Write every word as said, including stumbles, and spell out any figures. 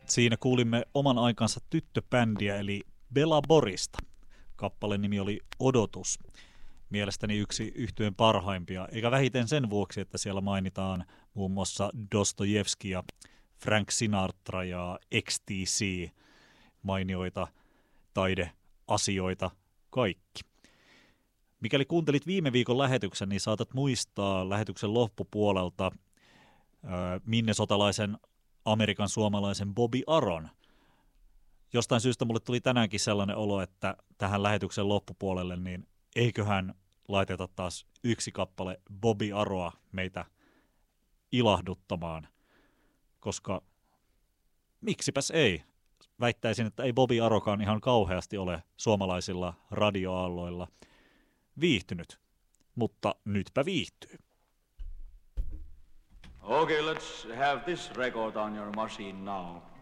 Siinä kuulimme oman aikansa tyttöbändiä eli Bela Borista. Kappaleen nimi oli Odotus. Mielestäni yksi yhtyeen parhaimpia, eikä vähiten sen vuoksi, että siellä mainitaan muun muassa Dostojevski ja Frank Sinatra ja X T C, mainioita taideasioita kaikki. Mikäli kuuntelit viime viikon lähetyksen, niin saatat muistaa lähetyksen loppupuolelta äh, minnesotalaisen Amerikan suomalaisen Bobby Aron. Jostain syystä mulle tuli tänäänkin sellainen olo, että tähän lähetyksen loppupuolelle, niin eiköhän laiteta taas yksi kappale Bobby Aroa meitä ilahduttamaan, koska miksipäs ei. Väittäisin, että ei Bobby Arokaan ihan kauheasti ole suomalaisilla radioaalloilla viihtynyt, mutta nytpä viihtyy. Okay, let's have this record on your machine now.